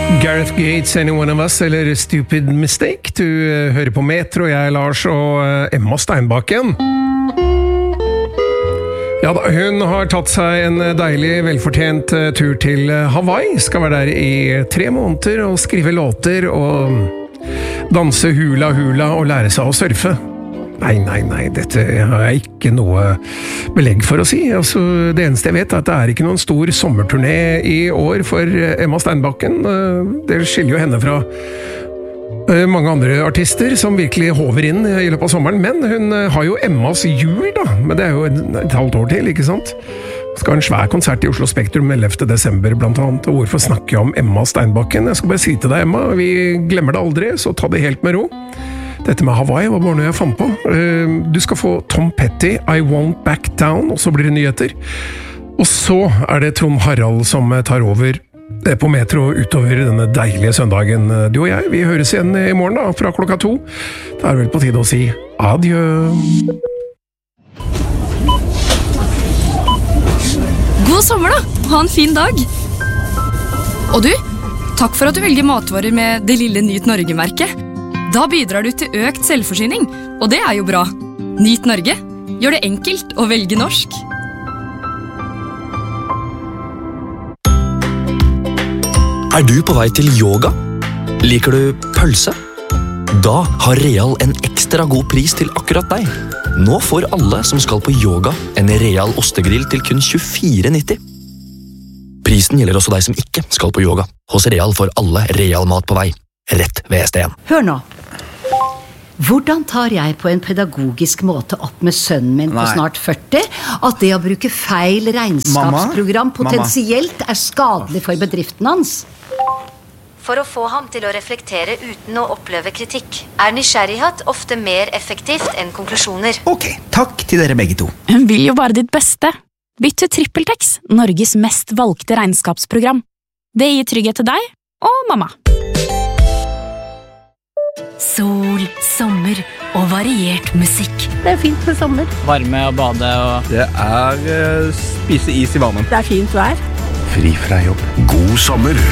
Gareth Gates, Any One of Us, eller Stupid Mistake. Du hører på Metro, jeg er Lars og Emma Steinbakken. Ja da, hun har tatt seg en deilig, velfortjent tur til Hawaii. Skal være der i 3 måneder og skrive låter og danse hula hula og lære seg å surfe. Nei, dette har jeg ikke noe belegg for å si. Altså, det eneste jeg vet er at det er ikke noen stor sommerturné i år for Emma Steinbakken. Det skiller jo henne fra mange andre artister som virkelig hover inn i løpet av sommeren. Men hun har jo Emmas jul da, men det er jo et halvt år til, ikke sant? Skal ha en svær konsert i Oslo Spektrum 11. desember blant annet. Og hvorfor snakker jeg om Emma Steinbakken? Jeg skal bare si til deg, Emma, vi glemmer det aldri, så ta det helt med ro. Dette med Hawaii var bare noe jeg fant på. Du skal få Tom Petty, I Won't Back Down, og så blir det nyheter. Og så er det Trond Harald som tar over på Metro utover denne deilige søndagen. Du og jeg, vi høres igjen i morgen da, fra klokka 2. Det er vel på tide å si adjø. God sommer da, ha en fin dag. Og du, takk for at du velger matvarer med det lille Nyt Norge-merket. Da bidrar du til økt selvforsyning, og det er jo bra. Nyt Norge, gjør det enkelt å velge norsk. Er du på vei til yoga? Liker du pølse? Da har Real en ekstra god pris til akkurat deg. Nå får alle som skal på yoga en Real ostegrill til kun 24,90. Prisen gjelder også deg som ikke skal på yoga. Hos Real får alle Real mat på vei. Rett ved STN. Hør nå. Hvordan tar jeg på en pedagogisk måte opp med sønnen min på snart 40 at det å bruke feil regnskapsprogram potensielt er skadelig for bedriften hans? For å få ham til å reflektere uten å oppleve kritikk, er nysgjerrighet ofte mer effektivt enn konklusjoner. Ok, takk til dere begge to. Hun vil jo bare ditt beste. Bytt til TrippelTex, Norges mest valgte regnskapsprogram. Det gir trygghet til deg og mamma. Sol, sommer og variert musikk. Det er fint med sommer. Varme og bade og... Det er spise is i vannet. Det er fint vær. Fri fra jobb. God sommer.